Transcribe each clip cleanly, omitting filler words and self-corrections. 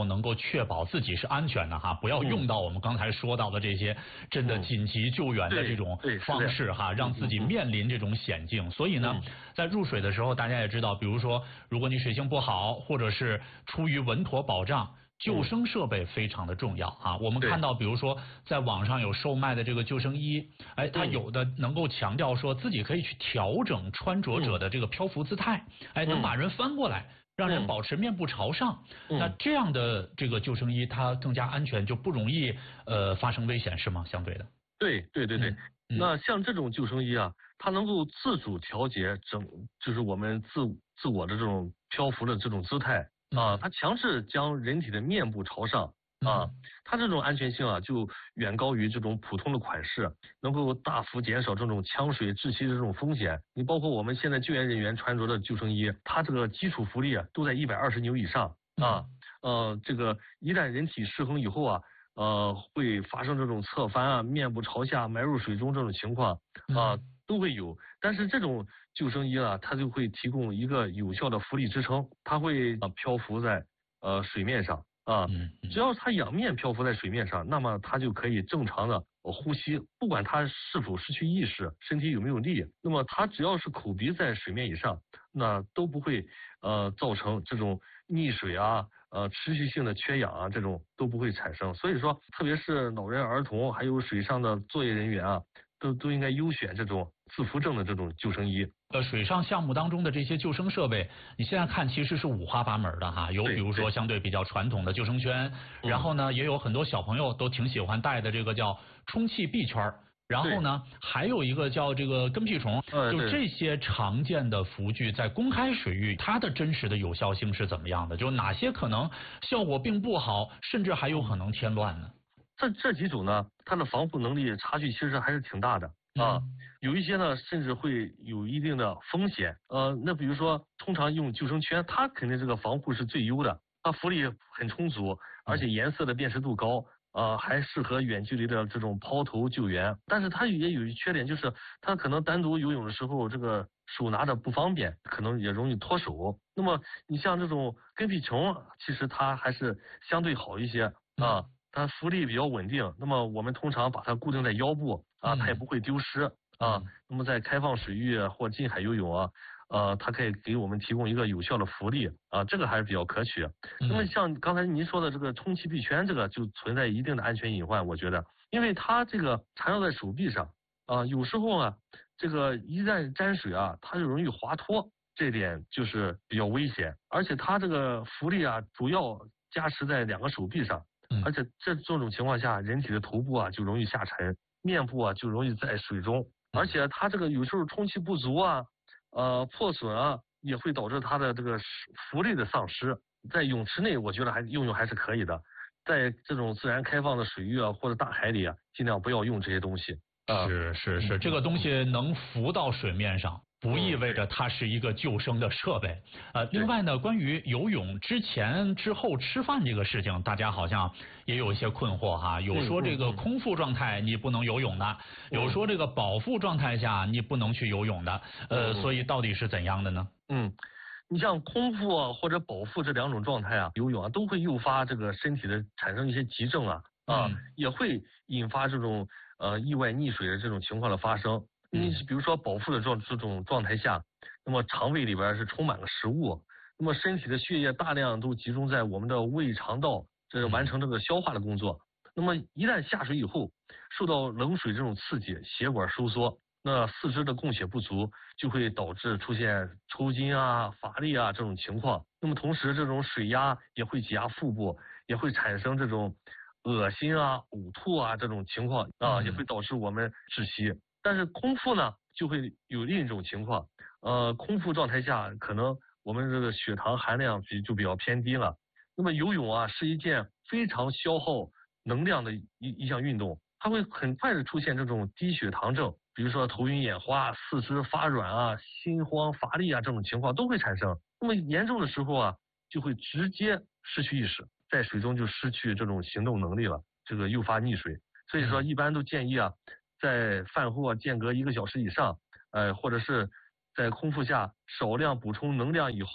能够确保自己是安全的哈，不要用到我们刚才说到的这些真的紧急救援的这种方式哈，让自己面临这种险境。所以呢，在入水的时候，大家也知道，比如说，如果你水性不好，或者是出于稳妥保障。救生设备非常的重要啊！我们看到，比如说在网上有售卖的这个救生衣，哎，它有的能够强调说自己可以去调整穿着者的这个漂浮姿态，哎，能把人翻过来，让人保持面部朝上。那这样的这个救生衣，它更加安全，就不容易发生危险，是吗？相对的。 对。那像这种救生衣啊，它能够自主调节就是我们自我的这种漂浮的这种姿态。它强制将人体的面部朝上啊，它这种安全性啊就远高于这种普通的款式，能够大幅减少这种呛水窒息的这种风险。你包括我们现在救援人员穿着的救生衣，它这个基础浮力啊都在120牛以上啊，这个一旦人体失衡以后啊，会发生这种侧翻啊、面部朝下埋入水中这种情况啊。都会有，但是这种救生衣呢，它就会提供一个有效的浮力支撑，它会漂浮在水面上啊。只要它仰面漂浮在水面上，那么它就可以正常的呼吸，不管它是否失去意识，身体有没有力，那么它只要是口鼻在水面以上，那都不会造成这种溺水啊、持续性的缺氧啊，这种都不会产生。所以说，特别是老人、儿童还有水上的作业人员啊。都应该优选这种自浮症的这种救生衣。 水上项目当中的这些救生设备，你现在看其实是五花八门的哈，有比如说相对比较传统的救生圈，然后呢也有很多小朋友都挺喜欢戴的这个叫充气臂圈，然后呢还有一个叫这个跟屁虫，就这些常见的浮具在公开水域它的真实的有效性是怎么样的？就哪些可能效果并不好，甚至还有可能添乱呢？ 这几种呢，它的防护能力差距其实还是挺大的啊。有一些呢，甚至会有一定的风险。那比如说，通常用救生圈，它肯定这个防护是最优的，它浮力很充足，而且颜色的辨识度高，还适合远距离的这种抛投救援。但是它也有一缺点，就是它可能单独游泳的时候，这个手拿着不方便，可能也容易脱手。那么你像这种跟屁虫，其实它还是相对好一些啊。它浮力比较稳定，那么我们通常把它固定在腰部啊，它也不会丢失啊。那么在开放水域或近海游泳啊，它可以给我们提供一个有效的浮力啊，这个还是比较可取。那么像刚才您说的这个充气臂圈，这个就存在一定的安全隐患，我觉得，因为它这个缠绕在手臂上啊，有时候啊，这个一旦沾水啊，它就容易滑脱，这点就是比较危险。而且它这个浮力啊，主要加持在2个手臂上。而且这种情况下，人体的头部啊就容易下沉，面部啊就容易在水中，而且它这个有时候充气不足啊，破损啊，也会导致它的这个浮力的丧失。在泳池内，我觉得用还是可以的，在这种自然开放的水域啊或者大海里啊，尽量不要用这些东西。 是，这个东西能浮到水面上，不意味着它是一个救生的设备。另外呢，关于游泳之前之后吃饭这个事情，大家好像也有一些困惑哈。有说这个空腹状态你不能游泳的，有说这个饱腹状态下你不能去游泳的。所以到底是怎样的呢？ 你像空腹啊或者饱腹这2种状态啊，游泳啊都会诱发这个身体的产生一些急症啊，也会引发这种意外溺水的这种情况的发生。你比如说饱腹的这种状态下，那么肠胃里边是充满了食物，那么身体的血液大量都集中在我们的胃肠道，这完成这个消化的工作。那么一旦下水以后，受到冷水这种刺激，血管收缩，那四肢的供血不足，就会导致出现抽筋啊、乏力啊这种情况。那么同时，这种水压也会挤压腹部，也会产生这种恶心啊、呕吐啊这种情况啊，也会导致我们窒息。但是空腹呢，就会有另一种情况，空腹状态下，可能我们这个血糖含量就比较偏低了。那么游泳啊，是一件非常消耗能量的一项运动，它会很快的出现这种低血糖症，比如说头晕眼花、四肢发软啊、心慌乏力啊这种情况都会产生。那么严重的时候啊，就会直接失去意识，在水中就失去这种行动能力了，这个诱发溺水。所以说，一般都建议啊，在饭后啊间隔1个小时以上，或者是在空腹下少量补充能量以后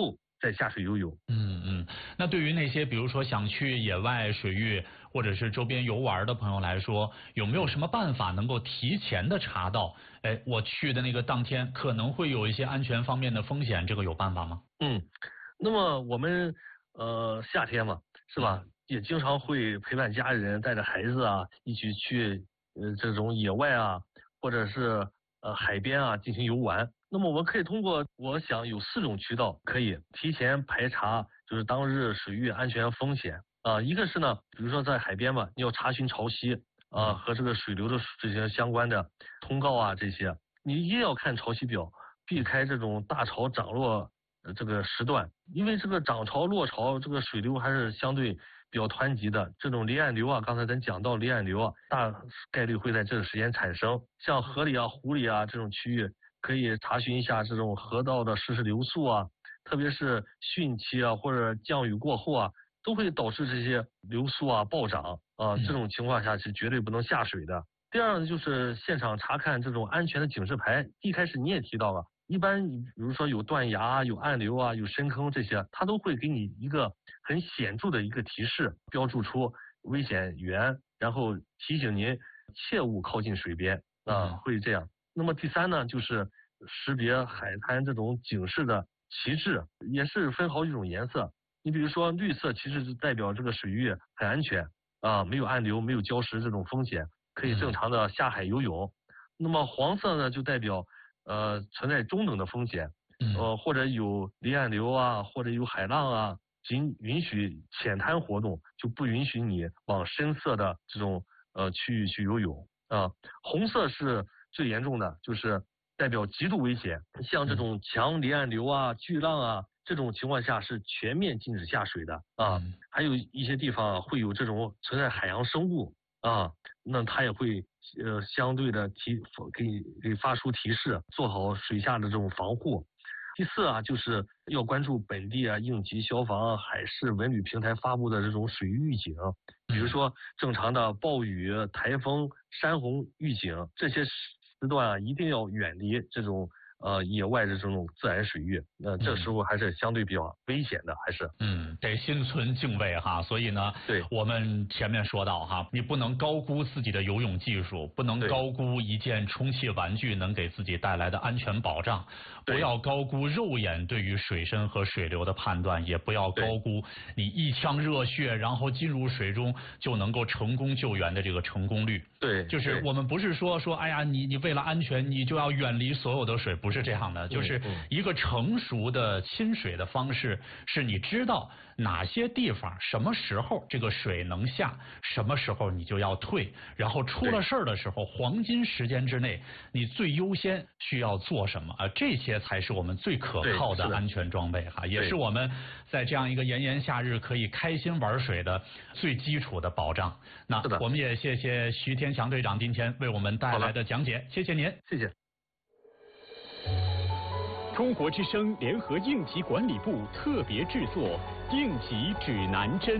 再下水游泳。 那对于那些比如说想去野外水域或者是周边游玩的朋友来说，有没有什么办法能够提前的查到，我去的那个当天可能会有一些安全方面的风险，这个有办法吗？ 那么我们夏天嘛，是吧？也经常会陪伴家人，带着孩子啊，一起去这种野外啊，或者是海边啊进行游玩。那么我们可以通过，我想有4种渠道可以提前排查，就是当日水域安全风险啊。一个是呢，比如说在海边嘛，你要查询潮汐啊和这个水流的这些相关的通告啊这些，你一定要看潮汐表，避开这种大潮涨落这个时段，因为这个涨潮落潮这个水流还是相对比较湍急的，这种离岸流啊，刚才咱讲到离岸流啊，大概率会在这个时间产生。像河里啊、湖里啊这种区域，可以查询一下这种河道的实时流速啊，特别是汛期啊或者降雨过后啊，都会导致这些流速啊暴涨啊，这种情况下是绝对不能下水的。第二呢，就是现场查看这种安全的警示牌，一开始你也提到了。一般比如说有断崖、有暗流啊、有深坑这些，它都会给你一个很显著的一个提示，标注出危险源，然后提醒您切勿靠近水边啊，会这样。那么第三呢，就是识别海滩这种警示的旗帜，也是分好几种颜色。你比如说绿色其实就代表这个水域很安全啊，没有暗流、没有礁石这种风险，可以正常的下海游泳。那么黄色呢，就代表存在中等的风险，或者有离岸流啊，或者有海浪啊，仅允许浅滩活动，就不允许你往深色的这种区域去游泳啊。红色是最严重的，就是代表极度危险，像这种强离岸流啊、巨浪啊，这种情况下是全面禁止下水的啊。还有一些地方会有这种存在海洋生物啊，那它也会相对的给发出提示，做好水下的这种防护。第4啊，就是要关注本地啊应急消防、海事文旅平台发布的这种水域预警，比如说正常的暴雨、台风、山洪预警，这些时段啊一定要远离这种野外的这种自然水域，这时候还是相对比较危险的，还是得心存敬畏哈。所以呢， 对， 我们前面说到哈，你不能高估自己的游泳技术，不能高估一件充气玩具能给自己带来的安全保障，不要高估肉眼对于水深和水流的判断，也不要高估你一腔热血然后进入水中就能够成功救援的这个成功率。 对， 就是我们不是说哎呀，你为了安全你就要远离所有的水，不是这样的，就是一个成熟的亲水的方式，是你知道哪些地方什么时候这个水能下，什么时候你就要退，然后出了事儿的时候黄金时间之内你最优先需要做什么啊？这些才是我们最可靠的安全装备哈，也是我们在这样一个炎炎夏日可以开心玩水的最基础的保障。那我们也谢谢徐天祥队长今天为我们带来的讲解，谢谢您， 谢谢。 中国之声联合应急管理部特别制作《应急指南针》。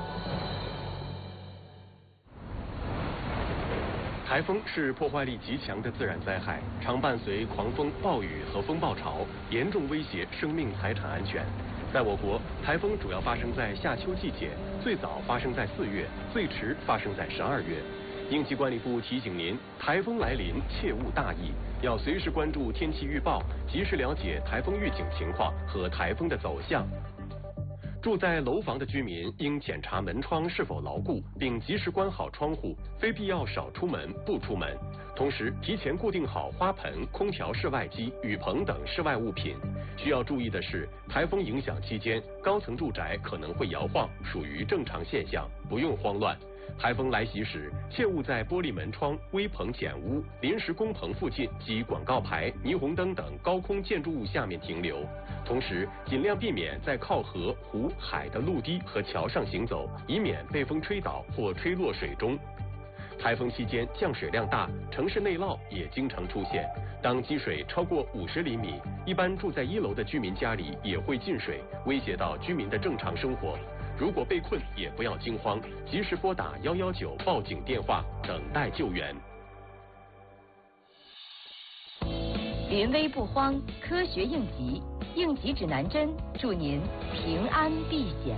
台风是破坏力极强的自然灾害，常伴随狂风、暴雨和风暴潮，严重威胁生命财产安全。在我国，台风主要发生在夏秋季节，最早发生在4月，最迟发生在12月。应急管理部提醒您，台风来临切勿大意，要随时关注天气预报，及时了解台风预警情况和台风的走向。住在楼房的居民应检查门窗是否牢固，并及时关好窗户，非必要少出门不出门。同时，提前固定好花盆、空调室外机、雨棚等室外物品。需要注意的是，台风影响期间，高层住宅可能会摇晃，属于正常现象，不用慌乱。台风来袭时，切勿在玻璃门窗、危棚简屋、临时工棚附近及广告牌、霓虹灯等高空建筑物下面停留。同时，尽量避免在靠河、湖、海的陆地和桥上行走，以免被风吹倒或吹落水中。台风期间降水量大，城市内涝也经常出现。当积水超过50厘米，一般住在1楼的居民家里也会进水，威胁到居民的正常生活。如果被困，也不要惊慌，及时拨打119报警电话，等待救援。 临危不慌，科学应急，应急指南针，祝您平安避险。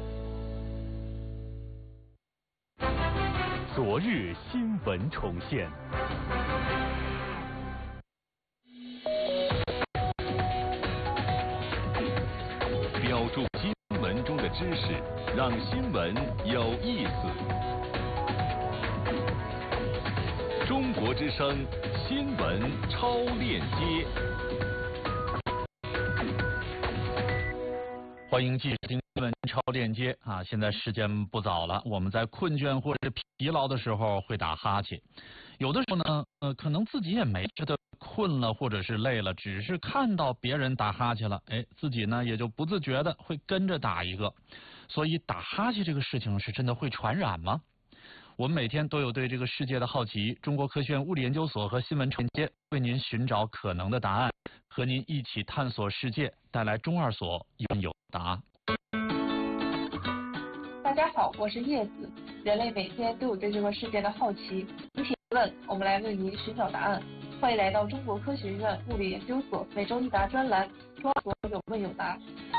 昨日新闻重现。标注新闻中的知识，让新闻有意思。中国之声新闻超链接， 欢迎继续听新闻超链接啊！现在时间不早了，我们在困倦或者疲劳的时候会打哈欠，有的时候呢，可能自己也没觉得困了或者是累了，只是看到别人打哈欠了，自己呢也就不自觉的会跟着打一个。所以打哈欠这个事情是真的会传染吗？我们每天都有对这个世界的好奇，中国科学院物理研究所和新闻传接为您寻找可能的答案，和您一起探索世界，带来中二所应有答。 大家好，我是叶子。人类每天都有对这个世界的好奇，您提问，我们来为您寻找答案。欢迎来到中国科学院物理研究所每周一答专栏，中二所有问有答。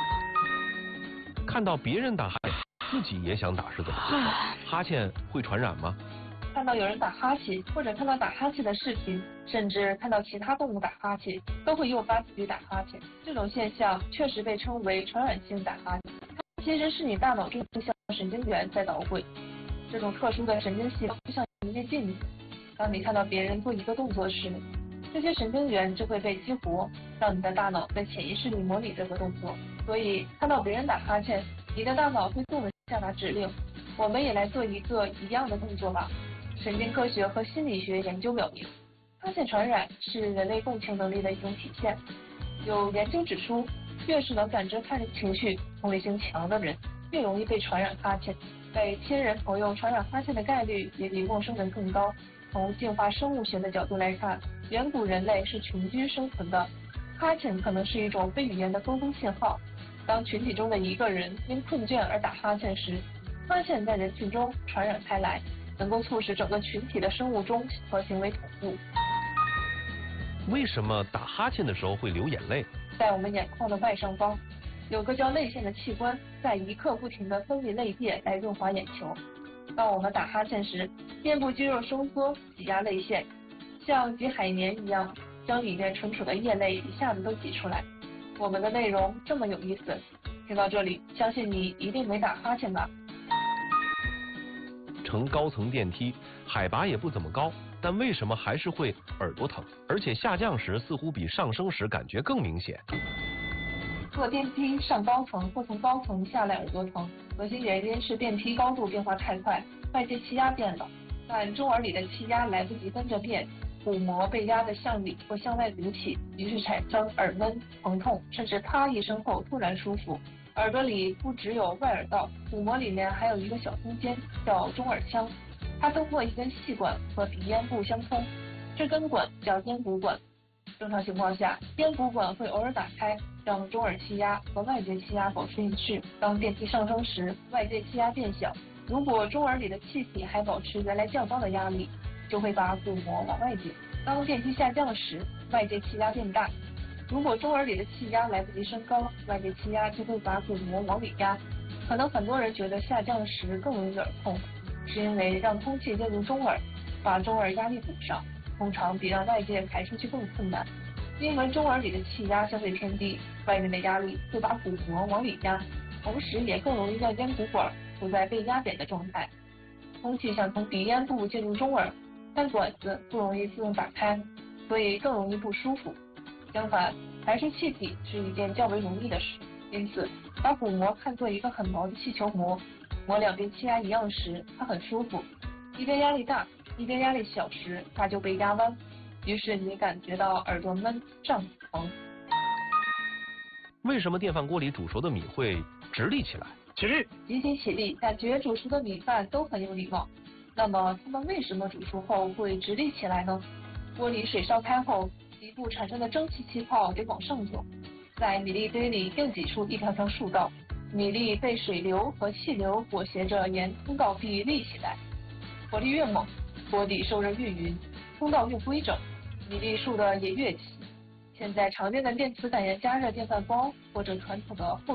看到别人打哈欠，自己也想打是怎么回事？哈欠会传染吗？ 看到有人打哈欠，或者看到打哈欠的视频，甚至看到其他动物打哈欠，都会诱发自己打哈欠。这种现象确实被称为传染性打哈欠，它其实是你大脑中一项神经元在捣鬼。这种特殊的神经细胞就像一面镜子，当你看到别人做一个动作时，这些神经元就会被激活，让你的大脑在潜意识里模拟这个动作。所以看到别人打哈欠，你的大脑会自动下达指令，我们也来做一个一样的动作吧。神经科学和心理学研究表明，哈欠传染是人类共情能力的一种体现。有研究指出，越是能感知他人情绪、同理心强的人，越容易被传染哈欠。被亲人朋友传染哈欠的概率也比陌生人更高。从进化生物学的角度来看，远古人类是群居生存的，哈欠可能是一种非语言的沟通信号。当群体中的一个人因困倦而打哈欠时，哈欠在人群中传染开来，能够促使整个群体的生物钟和行为同步。 为什么打哈欠的时候会流眼泪？ 在我们眼眶的外上方，有个叫泪腺的器官，在一刻不停地分泌泪液来润滑眼球。当我们打哈欠时，面部肌肉收缩，挤压泪腺，像挤海绵一样，将里面存储的液泪一下子都挤出来。我们的内容这么有意思，听到这里，相信你一定没打哈欠吧？ 乘高层电梯，海拔也不怎么高，但为什么还是会耳朵疼？而且下降时似乎比上升时感觉更明显。 坐电梯上高层或从高层下来耳朵疼，核心原因是电梯高度变化太快，外界气压变了，但中耳里的气压来不及跟着变，鼓膜被压得向里或向外鼓起，于是产生耳闷、疼痛，甚至啪一声后突然舒服。耳朵里不只有外耳道，鼓膜里面还有一个小空间叫中耳腔，它通过一根细管和鼻咽部相通，这根管叫咽鼓管。正常情况下，咽鼓管会偶尔打开，让中耳气压和外界气压保持一致。当电梯上升时，外界气压变小，如果中耳里的气体还保持原来较高的压力，就会把鼓膜往外挤。当电梯下降时，外界气压变大，如果中耳里的气压来不及升高，外界气压就会把鼓膜往里压。可能很多人觉得下降时更容易耳痛，是因为让空气进入中耳，把中耳压力补上，通常比让外界排出去更困难。因为中耳里的气压相对偏低，外面的压力会把鼓膜往里压，同时也更容易让咽鼓管处在被压扁的状态。空气想从鼻咽部进入中耳，但管子不容易自动打开，所以更容易不舒服。相反，排出气体是一件较为容易的事，因此把鼓膜看作一个很薄的气球膜，膜两边气压一样时，它很舒服；一边压力大，一边压力小时，它就被压弯，于是你感觉到耳朵闷、胀、疼。 为什么电饭锅里煮熟的米会直立起来？ 起立，集体起立，感觉煮熟的米饭都很有礼貌。那么它们为什么煮熟后会直立起来呢？锅里水烧开后，底部产生的蒸汽气泡得往上涌，在米粒堆里又挤出一条条竖道，米粒被水流和气流裹挟着沿通道壁立起来，火力越猛，锅底受热越匀，通道越规整，米粒竖的也越齐。 现在常见的电磁感应加热电饭煲或者传统的后